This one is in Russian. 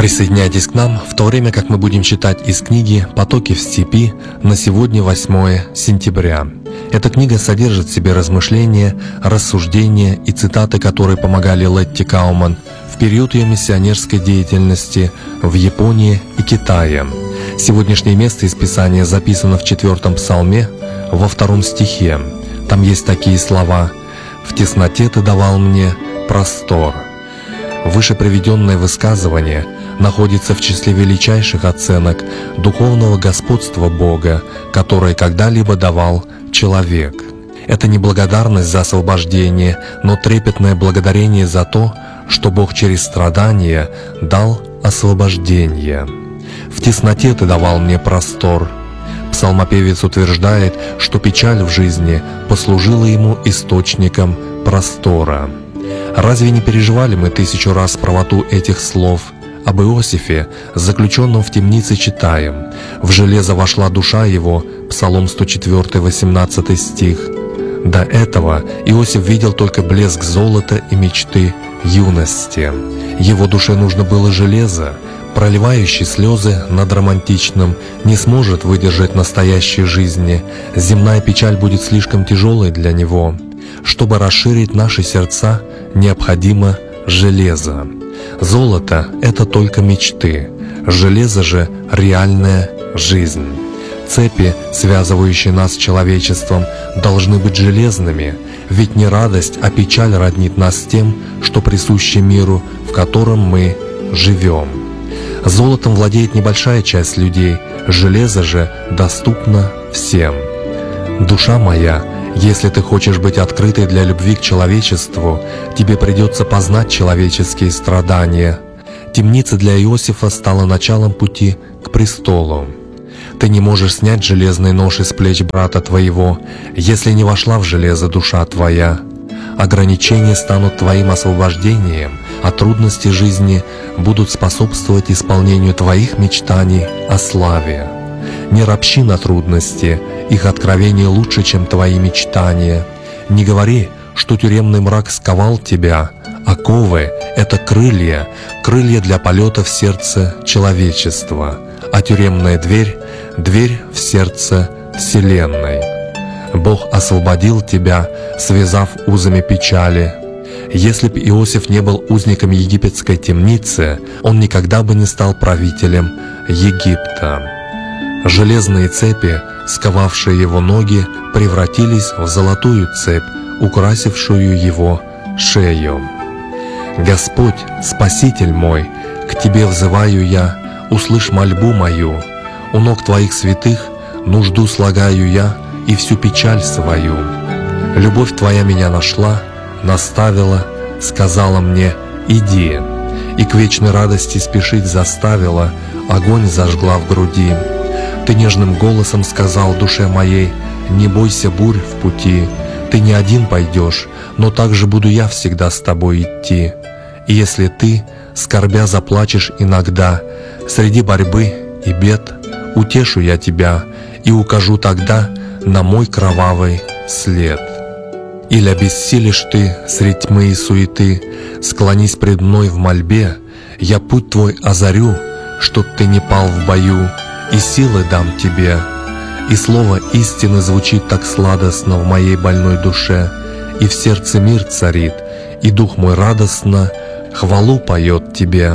Присоединяйтесь к нам в то время, как мы будем читать из книги «Потоки в степи» на сегодня 8 сентября. Эта книга содержит в себе размышления, рассуждения и цитаты, которые помогали Летти Кауман в период ее миссионерской деятельности в Японии и Китае. Сегодняшнее место из Писания записано в 4-м псалме, во 2 стихе. Там есть такие слова: «В тесноте ты давал мне простор». Выше приведенное высказывание находится в числе величайших оценок духовного господства Бога, которое когда-либо давал человек. Это не благодарность за освобождение, но трепетное благодарение за то, что Бог через страдания дал освобождение. «В тесноте ты давал мне простор». Псалмопевец утверждает, что печаль в жизни послужила ему источником простора. Разве не переживали мы 1000 раз правоту этих слов? Об Иосифе, заключенном в темнице, читаем: «В железо вошла душа его» Псалом 104, 18 стих. До этого Иосиф видел только блеск золота и мечты юности. Его душе нужно было железо. Проливающий слезы над романтичным не сможет выдержать настоящей жизни. Земная печаль будет слишком тяжелой для него. Чтобы расширить наши сердца, необходимо железо. Золото — это только мечты, железо же — реальная жизнь. Цепи, связывающие нас с человечеством, должны быть железными, ведь не радость, а печаль роднит нас с тем, что присуще миру, в котором мы живем. Золотом владеет небольшая часть людей, железо же доступно всем. Душа моя, если ты хочешь быть открытой для любви к человечеству, тебе придется познать человеческие страдания. Темница для Иосифа стала началом пути к престолу. Ты не можешь снять железный нож из плеч брата твоего, если не вошла в железо душа твоя. Ограничения станут твоим освобождением, а трудности жизни будут способствовать исполнению твоих мечтаний о славе. Не ропщи на трудности, их откровение лучше, чем твои мечтания. Не говори, что тюремный мрак сковал тебя. Оковы — это крылья, крылья для полета в сердце человечества, а тюремная дверь — дверь в сердце Вселенной. Бог освободил тебя, связав узами печали. Если бы Иосиф не был узником египетской темницы, он никогда бы не стал правителем Египта. Железные цепи, сковавшие его ноги, превратились в золотую цепь, украсившую его шею. «Господь, Спаситель мой, к Тебе взываю я, услышь мольбу мою. У ног Твоих святых нужду слагаю я и всю печаль свою. Любовь Твоя меня нашла, наставила, сказала мне: иди, и к вечной радости спешить заставила, огонь зажгла в груди. Ты нежным голосом сказал душе моей: не бойся бурь в пути, ты не один пойдешь, но также буду я всегда с тобой идти. И если ты, скорбя, заплачешь иногда, среди борьбы и бед, утешу я тебя и укажу тогда на мой кровавый след. Или обессилишь ты средь тьмы и суеты, склонись пред мной в мольбе, я путь твой озарю, чтоб ты не пал в бою, и силы дам тебе. И слово истины звучит так сладостно в моей больной душе, и в сердце мир царит, и дух мой радостно хвалу поет тебе.